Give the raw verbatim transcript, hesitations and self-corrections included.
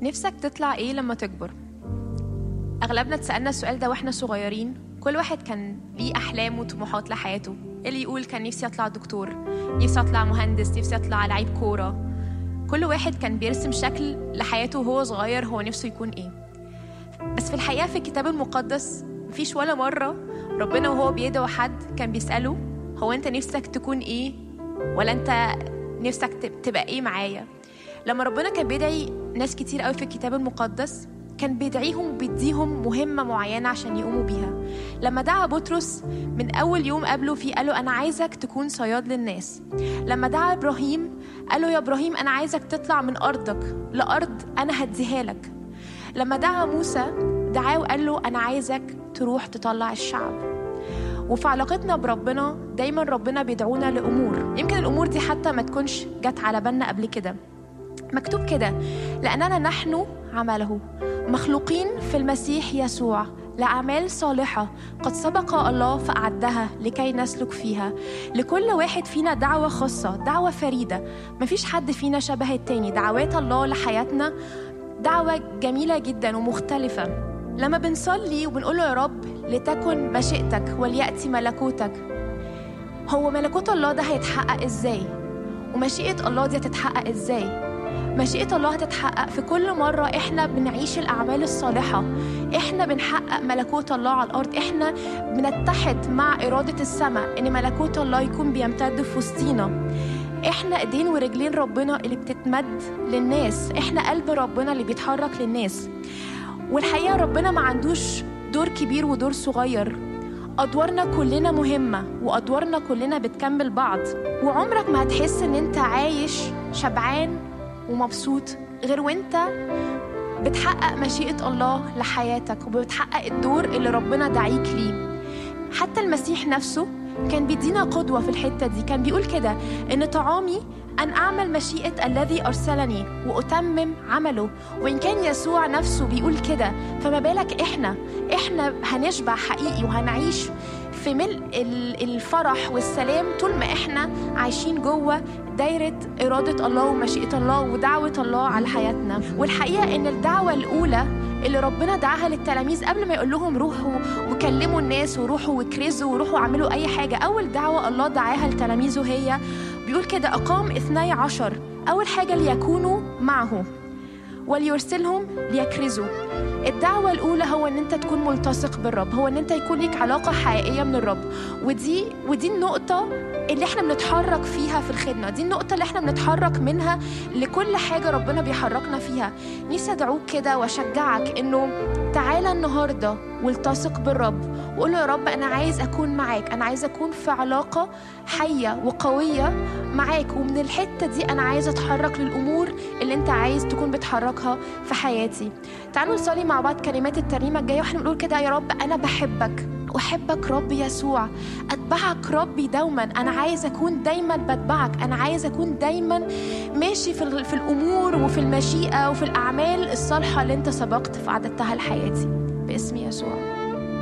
نفسك تطلع ايه لما تكبر؟ اغلبنا اتسالنا السؤال ده واحنا صغيرين. كل واحد كان ليه احلام وطموحات لحياته. اللي يقول كان نفسي اطلع دكتور، نفسي اطلع مهندس، نفسي اطلع لعيب كوره. كل واحد كان بيرسم شكل لحياته وهو صغير هو نفسه يكون ايه. بس في الحقيقه في الكتاب المقدس مفيش ولا مره ربنا وهو بيدعو حد كان بيساله هو انت نفسك تكون ايه، ولا انت نفسك تبقى ايه معايا. لما ربنا كان بيدعي ناس كتير قوي في الكتاب المقدس كان بيدعيهم وبيديهم مهمة معينة عشان يقوموا بيها. لما دعا بطرس من أول يوم قابله فيه قاله أنا عايزك تكون صياد للناس. لما دعا إبراهيم قاله يا إبراهيم أنا عايزك تطلع من أرضك لأرض أنا هديها لك. لما دعا موسى دعاه وقال له أنا عايزك تروح تطلع الشعب. وفي علاقتنا بربنا دايما ربنا بيدعونا لأمور يمكن الأمور دي حتى ما تكونش جت على بالنا قبل كده. مكتوب كده لأننا نحن عمله مخلوقين في المسيح يسوع لأعمال صالحة قد سبق الله فأعدها لكي نسلك فيها. لكل واحد فينا دعوة خاصة، دعوة فريدة، مفيش حد فينا شبه التاني. دعوات الله لحياتنا دعوة جميلة جدا ومختلفة. لما بنصلي وبنقول له يا رب لتكن مشيئتك وليأتي ملكوتك، هو ملكوت الله ده هيتحقق ازاي؟ ومشيئة الله دي هتتحقق ازاي؟ مشيئة الله هتتحقق في كل مرة إحنا بنعيش الأعمال الصالحة، إحنا بنحقق ملكوت الله على الأرض، إحنا بنتحد مع إرادة السماء إن ملكوت الله يكون بيمتد في وسطينا. إحنا إيدين ورجلين ربنا اللي بتتمد للناس، إحنا قلب ربنا اللي بيتحرك للناس. والحقيقة ربنا ما عندوش دور كبير ودور صغير، أدوارنا كلنا مهمة وأدوارنا كلنا بتكمل بعض. وعمرك ما هتحس إن أنت عايش شبعان ومبسوط غير وانت بتحقق مشيئة الله لحياتك وبتحقق الدور اللي ربنا دعيك ليه. حتى المسيح نفسه كان بيدينا قدوة في الحتة دي، كان بيقول كده إن طعامي أن أعمل مشيئة الذي أرسلني وأتمم عمله. وإن كان يسوع نفسه بيقول كده فما بالك إحنا إحنا هنشبع حقيقي وهنعيش في ملء الفرح والسلام طول ما إحنا عايشين جوه دايرة إرادة الله ومشيئة الله ودعوة الله على حياتنا. والحقيقة إن الدعوة الأولى اللي ربنا دعاها للتلاميذ قبل ما يقول لهم روحوا وكلموا الناس وروحوا وكرزوا وروحوا عملوا أي حاجة، أول دعوة الله دعاها لتلاميذه هي بيقول كده أقام اثني عشر. أول حاجة ليكونوا معه وليرسلهم ليكرزوا. الدعوة الأولى هو أن أنت تكون ملتصق بالرب، هو أن أنت يكون لك علاقة حقيقية من الرب. ودي ودي النقطة اللي احنا بنتحرك فيها في الخدمة، دي النقطة اللي احنا بنتحرك منها لكل حاجة ربنا بيحركنا فيها. نفسي أدعوك كده وأشجعك إنه تعالى النهاردة والتصق بالرب وقول له يا رب أنا عايز أكون معاك، أنا عايز أكون في علاقة حية وقوية معاك، ومن الحتة دي أنا عايز أتحرك للأمور اللي أنت عايز تكون بتحركها في حياتي. تعالوا نصلي مع بعض كلمات الترنيمة الجاية واحنا بنقول كده يا رب أنا بحبك، أحبك رب يسوع، أتبعك ربي دوما. أنا عايز أكون دايما بتبعك، أنا عايز أكون دايما ماشي في, في الأمور وفي المشيئة وفي الأعمال الصالحة اللي أنت سبقت في عددتها لحياتي باسم يسوع.